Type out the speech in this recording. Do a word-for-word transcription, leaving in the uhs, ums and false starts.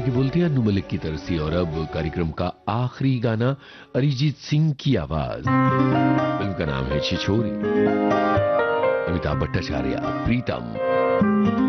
की बोलती है अन्नू मलिक की तरफ से। और अब कार्यक्रम का आखिरी गाना अरिजीत सिंह की आवाज, फिल्म का नाम है छिछोरे, अमिताभ भट्टाचार्य, प्रीतम।